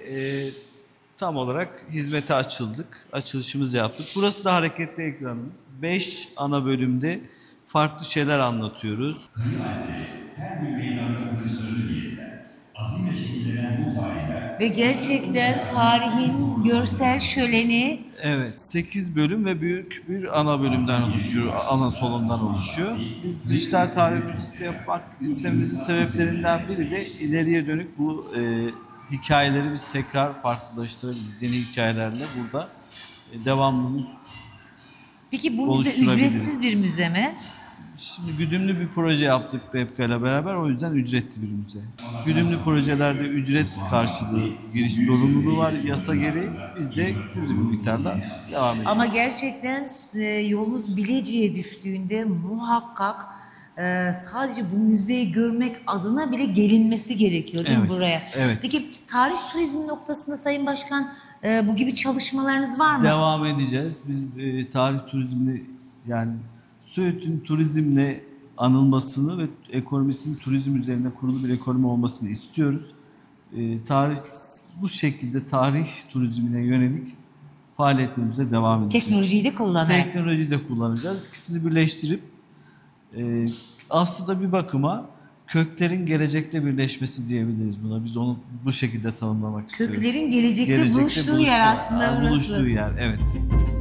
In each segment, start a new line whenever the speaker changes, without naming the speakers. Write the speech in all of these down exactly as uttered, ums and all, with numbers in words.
e, tam olarak hizmete açıldık. Açılışımızı yaptık. Burası da hareketli ekranımız. Beş ana bölümde farklı şeyler anlatıyoruz.
Her bir meydanda kılıçlarını giydiler. Azimle şekillenen bu tarihler...
Ve gerçekten tarihin görsel şöleni.
Evet, sekiz bölüm ve büyük bir ana bölümden oluşuyor, ana salondan oluşuyor. Biz dijital tarih müzesi yapmak istememizin sebeplerinden biri de ileriye dönük bu e, hikayeleri biz tekrar farklılaştırabiliriz. Yeni hikayelerle burada e, devamlılığımız.
Peki bu müze
Oluşturabiliriz.
ücretsiz bir müze mi?
Şimdi güdümlü bir proje yaptık Bepka ile beraber, o yüzden ücretli bir müze. Güdümlü projelerde ücret karşılığı giriş zorunluluğu var yasa gereği. Biz de cüzi bir miktarla devam ediyoruz.
Ama gerçekten e, yolunuz Bilecik'e düştüğünde muhakkak e, sadece bu müzeyi görmek adına bile gelinmesi gerekiyor değil
Evet,
mi buraya?
evet.
Peki tarih turizmi noktasında Sayın Başkan e, bu gibi çalışmalarınız var mı?
Devam edeceğiz. Biz e, tarih turizmini, yani Söğüt'ün turizmle anılmasını ve ekonomisinin turizm üzerine kurulu bir ekonomi olmasını istiyoruz. E, tarih bu şekilde tarih turizmine yönelik faaliyetlerimize devam edeceğiz.
Teknolojiyi de kullanarak.
Teknolojiyi de kullanacağız. İkisini birleştirip e, aslında bir bakıma köklerin gelecekte birleşmesi diyebiliriz buna. Biz onu bu şekilde tanımlamak istiyoruz.
Köklerin gelecekte,
Gelecekte
buluştuğu yer
buluşma-
aslında
Ha,
burası.
Buluştuğu yer, evet.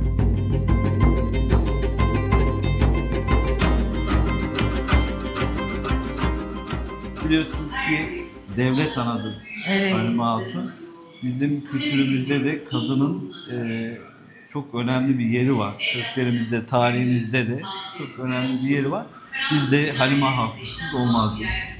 Biliyorsunuz ki devlet anadır
Evet.
Halime Hatun. Bizim kültürümüzde de kadının e, çok önemli bir yeri var. Köklerimizde, tarihimizde de çok önemli bir yeri var. Biz de Halime Hatun'suz olmaz diyoruz.